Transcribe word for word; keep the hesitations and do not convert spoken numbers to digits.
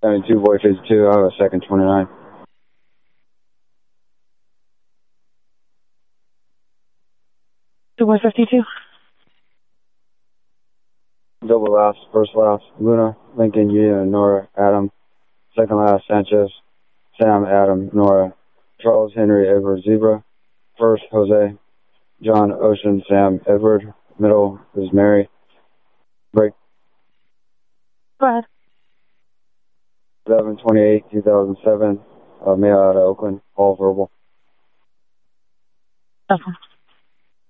seventy-two, boy fifty-two, I have a second twenty-nine. Two boy fifty-two. Double last, first last, Luna, Lincoln, Union, Nora, Adam. Second last, Sanchez, Sam, Adam, Nora. Charles, Henry, Edward, Zebra. First, Jose, John, Ocean, Sam, Edward. Middle is Mary. Break. Go ahead. eleven twenty-eight, two thousand seven. Uh, mail out of Oakland. All verbal. Okay.